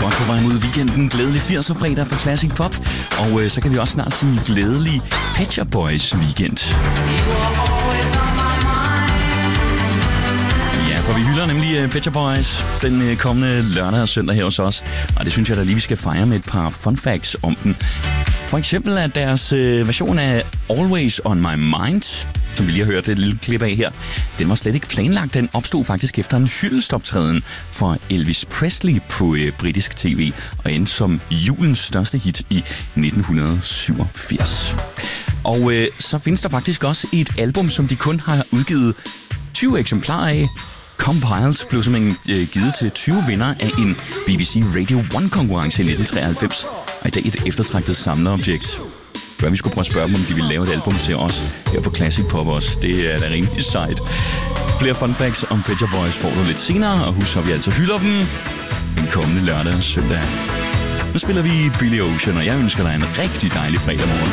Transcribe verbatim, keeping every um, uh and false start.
Godt på vej mod weekenden. Glædelig firser fredag for Classic Pop. Og øh, så kan vi også snart sige glædelig Pet Shop Boys weekend. Ja, for vi hylder nemlig uh, Pet Shop Boys den uh, kommende lørdag og søndag her hos os. Og det synes jeg da lige, vi skal fejre med et par fun facts om dem. For eksempel at deres uh, version af Always On My Mind, som vi lige har hørt et lille klip af her, den var slet ikke planlagt. Den opstod faktisk efter en hyldestoptræden for Elvis Presley på uh, britisk tv og endte som julens største hit i nitten syvogfirs. Og uh, så findes der faktisk også et album, som de kun har udgivet tyve eksemplarer af. Compiled blev simpelthen øh, givet til tyve vinder af en B B C Radio one-konkurrence i nitten treoghalvfems, og i dag et eftertragtet samlerobjekt. Hvad vi skulle prøve at spørge dem, om de ville lave et album til os her på Classic Pop også. Det er da rimelig sejt. Flere fun facts om Pet Shop Boys får du lidt senere, og husk, at vi altså hylder dem den kommende lørdag og søndag. Nu spiller vi Billy Ocean, og jeg ønsker dig en rigtig dejlig fredag morgen.